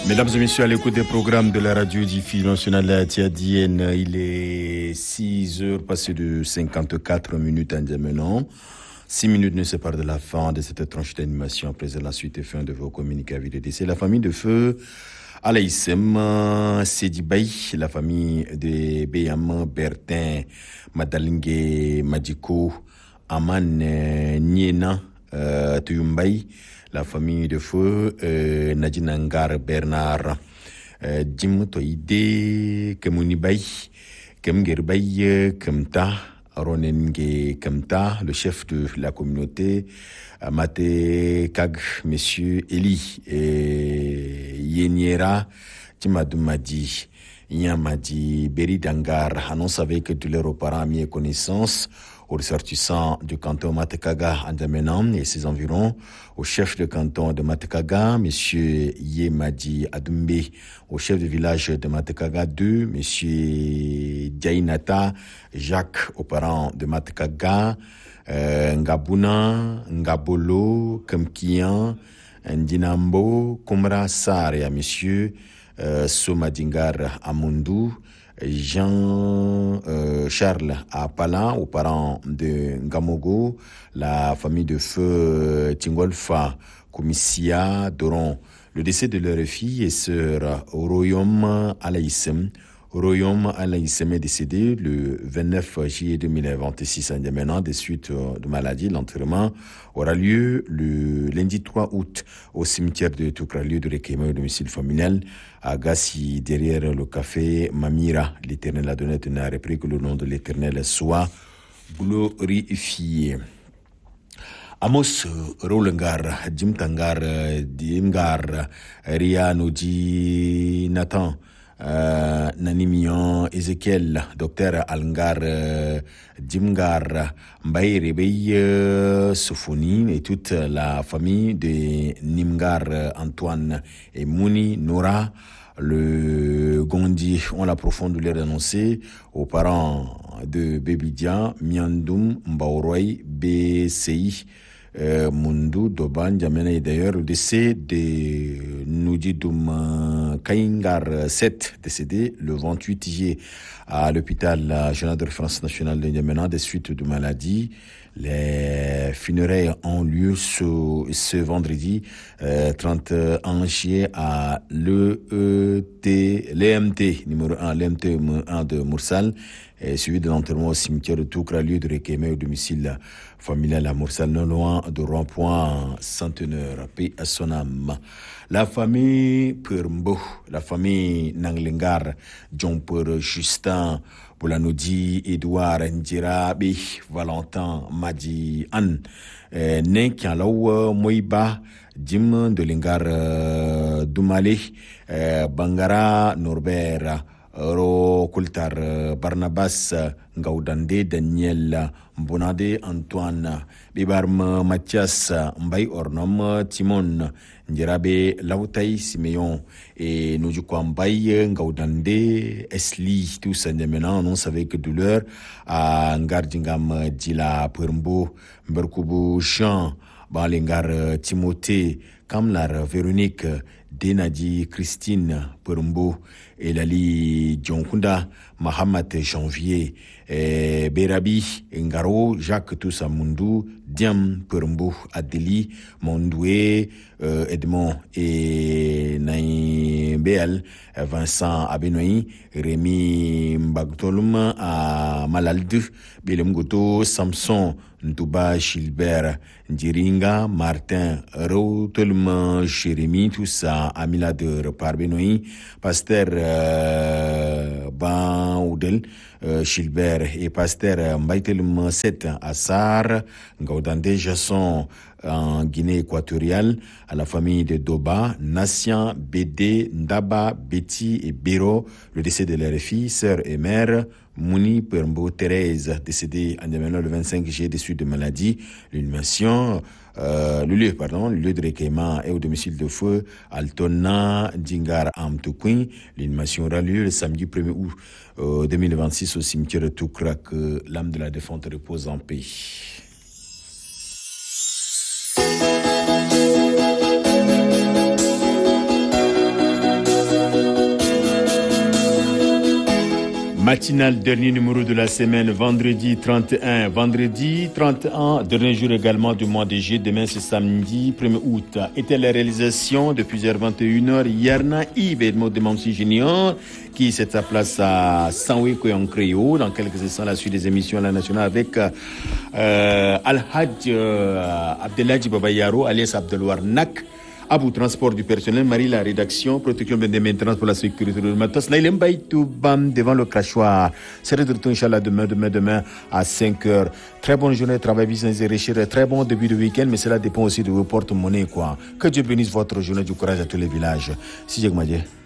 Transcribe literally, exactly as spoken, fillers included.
Mesdames et messieurs, à l'écoute des programmes de la radio diffusion nationale tchadienne, il est six heures passées de cinquante-quatre minutes en maintenant. six minutes ne séparent de la fin de cette tranche d'animation. Après la suite et fin de vos communiqués à vie de décès. La famille de feu Alaïsem Sedibay, la famille de Beyam Bertin Madalingue Madiko Aman Niena euh, Tuyumbay, la famille de feu euh, Nadinangar Bernard euh, Jim Toide Kemunibay Kemgerbay Kemta Ronenge Kemta, le chef de la communauté Mate Kag, Monsieur Eli et Yeniera Timadoumadi Yamadi Beridangar annonce avec douleur aux parents, amis et connaissances, aux ressortissants du canton Matekaga Andamenam et ses environs, au chef de canton de Matekaga, Monsieur Yemadi Adumbe, au chef de village de Matekaga deux, Monsieur Diainata Jacques, aux parents de Matekaga, euh, Ngabuna, Ngabolo, Kemkian, Ndinambo, Kumra Sar et à Monsieur euh, Somadingar Amundu, Jean euh, Charles à Palan, aux parents de Ngamogo, la famille de feu Tingolfa, Komissia, Doron. Le décès de leur fille et sœur Royom Alaïsem. Royom Alaïsem est décédé le vingt-neuf juillet deux mille vingt-six à N'Djamena des suites de maladie. L'enterrement aura lieu le lundi trois août au cimetière de Toukra, lieu de recueillement au domicile familial à Gassi, derrière le café Mamira. L'Éternel a donné un repris que le nom de l'Éternel soit glorifié. Amos Rolengar, Jim Tangar, Dimgar, Ria Noji Nathan, euh, Nanimian, Ezekiel, Docteur Alngar, euh, Jimgar, Mbaye Rebey, euh, Sophonie et toute la famille de Nimgar, Antoine et Mouni, Nora, le Gondi, on la profonde douleur annoncée aux parents de Bebidia, Miandoum, Mbaoroy, B C I, Euh, Mundu Doban Djamena et d'ailleurs le décès de Noudidoum Kaingar sept, décédé le vingt-huit juillet à l'hôpital général de référence nationale de N'Djamena des suites de maladie. Les funérailles ont lieu ce, ce vendredi euh, trente et un juillet à l'E T, l'E M T numéro un, l'E M T un de Moursal, et suivi de l'enterrement au cimetière de Toukra, lieu de recueillement au domicile familial à Moursal, non loin de rond-point Centenaire, paix à son âme. La famille Purmbo, la famille Nanglingar, John Pur Justin, Boulanoudi, Edouard Ndjirabi, Valentin, Madi Anne, euh, Nenkialaou, Moïba, Jim de Lingar euh, Doumale, euh, Bangara, Norbert, Ro Kultar, euh, Barnabas, Ngaudande, Daniel, Mbonade, Antoine, Bibarm, Mathias, Mbaye Ornom, Timon, Ndjirabe, Lautaï, Siméon et Noujukwa Mbaye, Ngaudande, Esli, tous N'Djamena, annonce avec douleur à Ngardingam, Dila, Purmbo, Mberkubu, Jean, Balengar, Timothée, Kamlar, Véronique, Denadi, Christine, Purmbo, Elali, Djonkunda, Mahamat, Janvier, eh, Berabi, Ngaro, Jacques Toussa Mundu, Diam, Purmbo, Adeli, Mondoué, euh, Edmond et Naïm Béal, Vincent Abenoï, Rémi Mbagtolum à Malalde, Belemgoto, Samson, Ntouba, Gilbert, Ndiringa, Martin, Routolum, Jérémy, tout ça, Amilade, Parbenoï, Pasteur euh, Ban Oudel, euh, Gilbert et Pasteur Mbaïtelum sept Assar, Ngaudande Jasson en Guinée équatoriale, à la famille de Doba, Nassian, Bédé, Ndaba, Betty et Biro, le décès de leur fille, sœur et mère, Mouni Purmbo Thérèse, décédée en N'Djamena le vingt-cinq juillet des suites de maladie, l'inhumation, euh, le lieu, pardon, le lieu de recueillement est au domicile de feu, Altona, Djingar, Amtoukoui. L'inhumation aura lieu le samedi premier août euh, deux mille vingt-six au cimetière de Toukra, que l'âme de la défunte repose en paix. Matinale, dernier numéro de la semaine, vendredi trente et un. Vendredi trente et un, dernier jour également du mois de juillet. Demain, c'est samedi premier août. Était la réalisation depuis vingt et une heures. Yerna Yves Edmo de Mamsi Junior, qui s'est à place à Sanwe Koyon Créo. Dans quelques instants, la suite des émissions à la nationale avec euh, Al-Hajj euh, Abdelhadji Babayaro, alias Abdelwar Nak. Abou, transport du personnel, Marie, la rédaction, protection des maintenances pour la sécurité de matos. Là, il est tout bam devant le crachoir. C'est de retour, Inch'Allah, demain, demain, demain, à cinq heures. Très bonne journée, travail, business et richesse. Très bon début de week-end, mais cela dépend aussi de vos porte-monnaie, quoi. Que Dieu bénisse votre journée, du courage à tous les villages. Si j'ai